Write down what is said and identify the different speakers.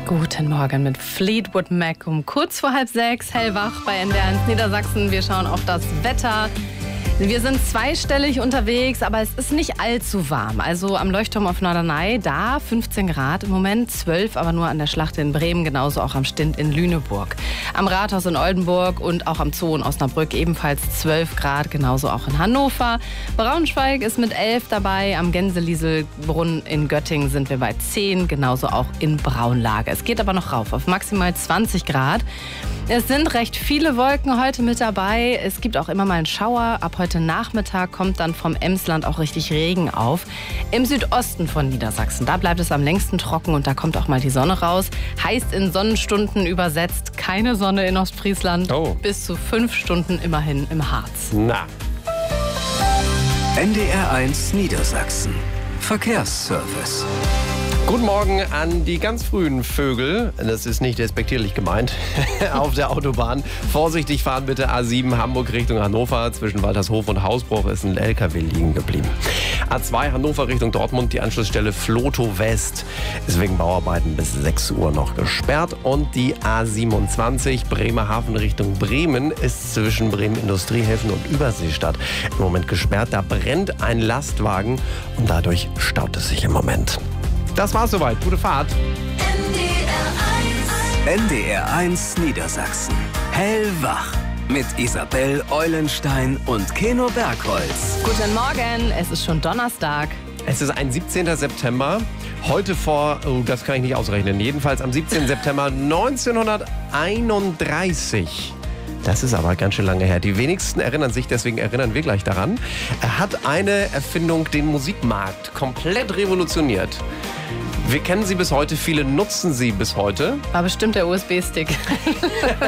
Speaker 1: Guten Morgen mit Fleetwood Mac um kurz vor 5:30, hellwach bei NDR1 Niedersachsen. Wir schauen auf das Wetter. Wir sind zweistellig unterwegs, aber es ist nicht allzu warm. Also am Leuchtturm auf Norderney, da 15 Grad im Moment, 12 aber nur an der Schlacht in Bremen, genauso auch am Stint in Lüneburg. Am Rathaus in Oldenburg und auch am Zoo in Osnabrück ebenfalls 12 Grad, genauso auch in Hannover. Braunschweig ist mit 11 dabei, am Gänselieselbrunnen in Göttingen sind wir bei 10, genauso auch in Braunlage. Es geht aber noch rauf auf maximal 20 Grad. Es sind recht viele Wolken heute mit dabei. Es gibt auch immer mal einen Schauer. Ab heute Nachmittag kommt dann vom Emsland auch richtig Regen auf. Im Südosten von Niedersachsen, da bleibt es am längsten trocken und da kommt auch mal die Sonne raus. Heißt in Sonnenstunden übersetzt keine Sonne in Ostfriesland. Bis zu 5 Stunden immerhin im Harz.
Speaker 2: Na.
Speaker 3: NDR1 Niedersachsen. Verkehrsservice.
Speaker 2: Guten Morgen an die ganz frühen Vögel. Das ist nicht despektierlich gemeint. Auf der Autobahn. Vorsichtig fahren bitte. A7 Hamburg Richtung Hannover. Zwischen Waltershof und Hausbruch ist ein LKW liegen geblieben. A2 Hannover Richtung Dortmund. Die Anschlussstelle Floto West ist wegen Bauarbeiten bis 6 Uhr noch gesperrt. Und die A27 Bremerhaven Richtung Bremen ist zwischen Bremen Industriehäfen und Überseestadt im Moment gesperrt. Da brennt ein Lastwagen und dadurch staut es sich im Moment. Das war's soweit. Gute Fahrt.
Speaker 3: NDR1 Niedersachsen. Hellwach. Mit Isabel Eulenstein und Keno Bergholz.
Speaker 1: Guten Morgen, es ist schon Donnerstag.
Speaker 2: Es ist ein 17. September. Heute das kann ich nicht ausrechnen. Jedenfalls am 17. September 1931. Das ist aber ganz schön lange her. Die wenigsten erinnern sich, deswegen erinnern wir gleich daran. Hat eine Erfindung den Musikmarkt komplett revolutioniert. Wir kennen sie bis heute, viele nutzen sie bis heute.
Speaker 1: War bestimmt der USB-Stick.